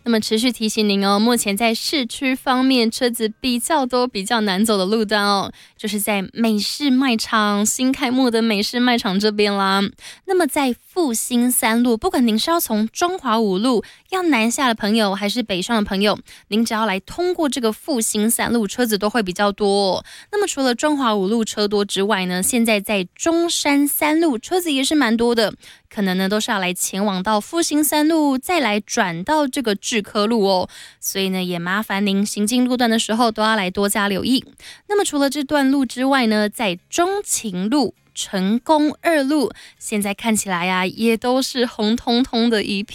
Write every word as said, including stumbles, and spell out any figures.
那么持续提醒您哦，目前在市区方面车子比较多、比较难走的路段哦，就是在美式卖场新开幕的美式卖场这边啦。那么在复兴三路，不管您是要从中华五路要南下的朋友，还是北上的朋友，您只要来通过这个复兴三路，车子都会比较多哦。那么除了中华五路车多之外呢，现在在中山三路车子也是蛮多的，可能呢都是要来前往到复兴三路，再来转到这个志科路哦。所以呢，也麻烦您行进路段的时候都要来多加留意。那么除了这段路之外呢，在中勤路、成功二路，现在看起来啊，也都是红彤彤的一片。